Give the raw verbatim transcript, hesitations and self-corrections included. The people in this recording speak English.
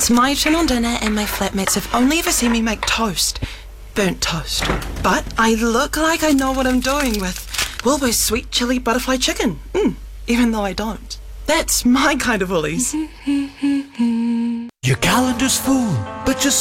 It's my channel dinner and my flatmates have only ever seen me make toast. Burnt toast. But I look like I know what I'm doing with Wilbur's sweet chili butterfly chicken. Mm, even though I don't. That's my kind of Woolies. Your calendar's full, but your